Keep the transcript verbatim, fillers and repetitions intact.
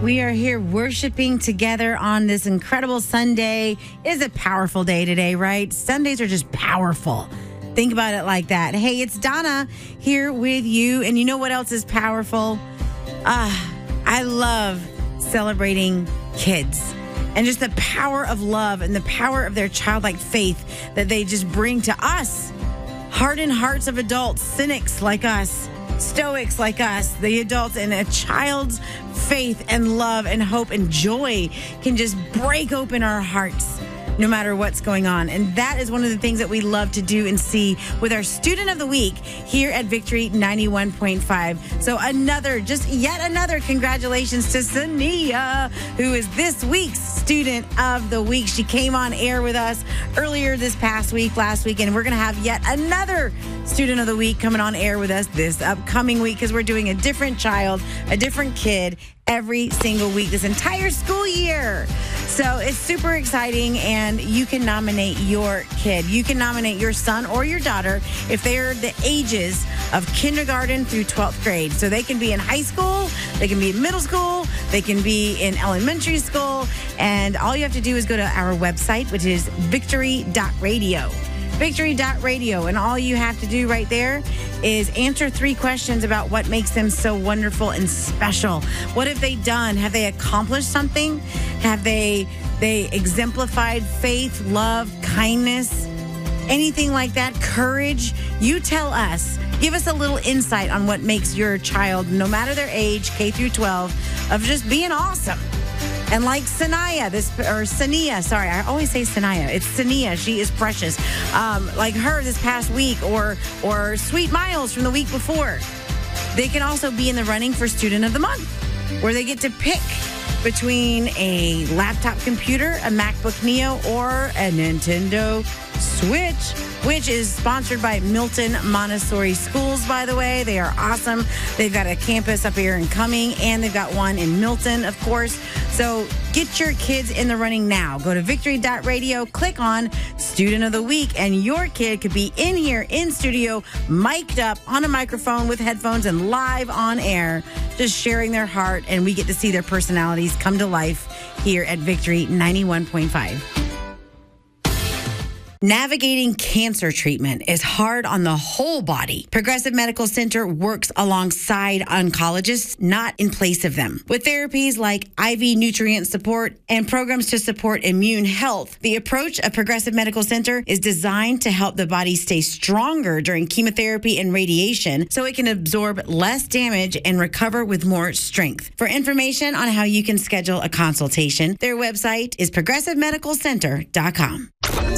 We are here worshiping together on this incredible Sunday. It is a powerful day today, right? Sundays are just powerful. Think about it like that. Hey, it's Donna here with you. And you know what else is powerful? Ah, I love celebrating kids and just the power of love and the power of their childlike faith that they just bring to us. Hardened hearts of adults, cynics like us, stoics like us, the adults, and a child's faith and love and hope and joy can just break open our hearts no matter what's going on. And that is one of the things that we love to do and see with our Student of the Week here at Victory ninety-one point five. So another, just yet another congratulations to Sania, who is this week's Student of the Week. She came on air with us earlier this past week, last week, and we're going to have yet another Student of the Week coming on air with us this upcoming week because we're doing a different child, a different kid every single week this entire school year. So it's super exciting, and you can nominate your kid. You can nominate your son or your daughter if they're the ages of kindergarten through twelfth grade. So they can be in high school, they can be in middle school, they can be in elementary school, and all you have to do is go to our website, which is victory dot radio. victory dot radio, and all you have to do right there is answer three questions about what makes them so wonderful and special. What have they done? Have they accomplished something? Have they they exemplified faith, love, kindness, anything like that, courage? You tell us. Give us a little insight on what makes your child, no matter their age, K through twelve, of just being awesome. And like Sania, this or Sania, sorry, I always say Sania. It's Sania. She is precious. Um, like her this past week, or or Sweet Miles from the week before. They can also be in the running for Student of the Month, where they get to pick between a laptop computer, a MacBook Neo, or a Nintendo Switch, which is sponsored by Milton Montessori Schools, by the way. They are awesome. They've got a campus up here in Cumming, and they've got one in Milton, of course. So get your kids in the running now. Go to victory dot radio, click on Student of the Week, and your kid could be in here in studio, mic'd up on a microphone with headphones and live on air, just sharing their heart, and we get to see their personalities come to life here at Victory ninety-one point five. Navigating cancer treatment is hard on the whole body. Progressive Medical Center works alongside oncologists, not in place of them. With therapies like I V nutrient support and programs to support immune health, the approach of Progressive Medical Center is designed to help the body stay stronger during chemotherapy and radiation so it can absorb less damage and recover with more strength. For information on how you can schedule a consultation, their website is progressive medical center dot com.